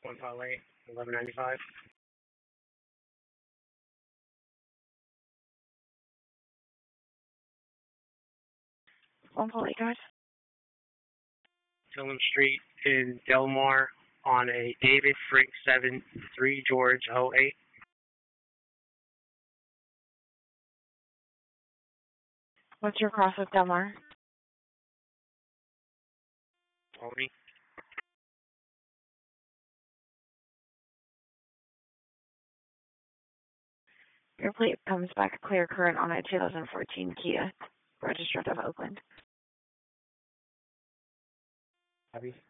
One Parlay, 1195. One Police Drive. Tillman Street in Delmar on a David Frank 7 3 George 08. What's your cross with Delmar? Pony. Your plate comes back clear current on a 2014 Kia, registered of Oakland. Copy.